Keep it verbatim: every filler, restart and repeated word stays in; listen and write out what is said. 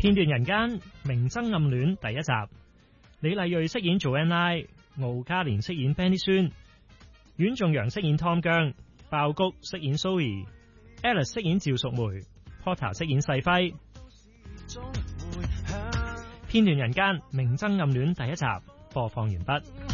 片段人間明爭暗戀第一集，李麗蕊飾演 Joanne， 敖嘉年飾演 Benny 孫，阮仲陽飾演 Tom 姜，爆谷飾演 Zoe，Alice 飾演趙淑梅， Porter 飾演細輝。片段人間明爭暗戀第一集播放完畢。